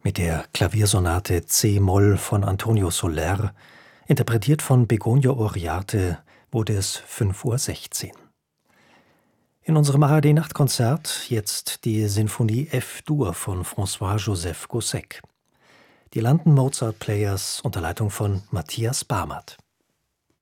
Mit der Klaviersonate C-Moll von Antonio Soler, interpretiert von Begonja Uriarte, wurde es 5:16 Uhr. In unserem ARD-Nachtkonzert jetzt die Sinfonie F-Dur von François-Joseph Gossec. Die London Mozart Players unter Leitung von Matthias Barmert.